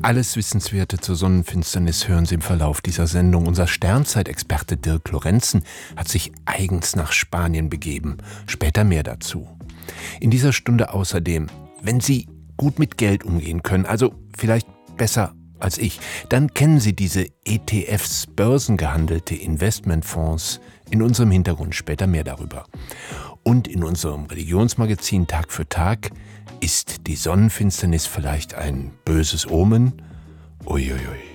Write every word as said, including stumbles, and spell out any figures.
Alles Wissenswerte zur Sonnenfinsternis hören Sie im Verlauf dieser Sendung. Unser Sternzeitexperte Dirk Lorenzen hat sich eigens nach Spanien begeben. Später mehr dazu. In dieser Stunde außerdem, wenn Sie gut mit Geld umgehen können, also vielleicht besser als ich, dann kennen Sie diese E T Fs, börsengehandelte Investmentfonds. In unserem Hintergrund später mehr darüber. Und in unserem Religionsmagazin Tag für Tag: Ist die Sonnenfinsternis vielleicht ein böses Omen? Uiuiui.